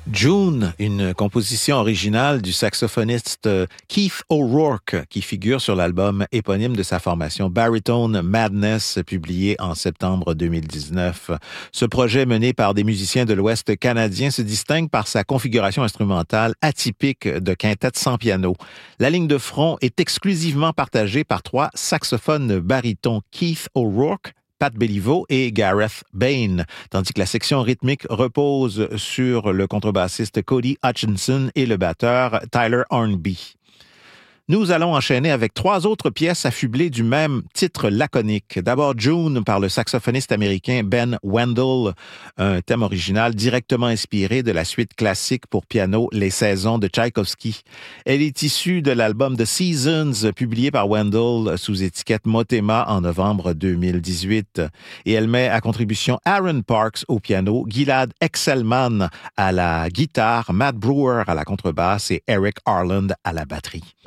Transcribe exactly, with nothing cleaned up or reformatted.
June, une composition originale du saxophoniste Keith O'Rourke qui figure sur l'album éponyme de sa formation Baritone Madness, publié en septembre deux mille dix-neuf. Ce projet mené par des musiciens de l'Ouest canadien se distingue par sa configuration instrumentale atypique de quintette sans piano. La ligne de front est exclusivement partagée par trois saxophones barytons, Keith O'Rourke, Pat Béliveau et Gareth Bain, tandis que la section rythmique repose sur le contrebassiste Cody Hutchinson et le batteur Tyler Hornby. Nous allons enchaîner avec trois autres pièces affublées du même titre laconique. D'abord June par le saxophoniste américain Ben Wendell, un thème original directement inspiré de la suite classique pour piano Les Saisons de Tchaïkovski. Elle est issue de l'album The Seasons, publié par Wendell sous étiquette Motema en novembre deux mille dix-huit. Et elle met à contribution Aaron Parks au piano, Gilad Excelman à la guitare, Matt Brewer à la contrebasse et Eric Harland à la batterie.